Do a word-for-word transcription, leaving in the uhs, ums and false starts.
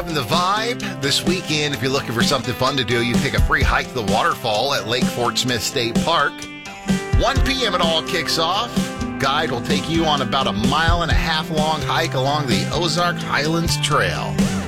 The vibe this weekend, if you're looking for something fun to do, you take a free hike to the waterfall at Lake Fort Smith State Park. one p.m. it all kicks off. Guide will take you on about a mile and a half long hike along the Ozark Highlands Trail.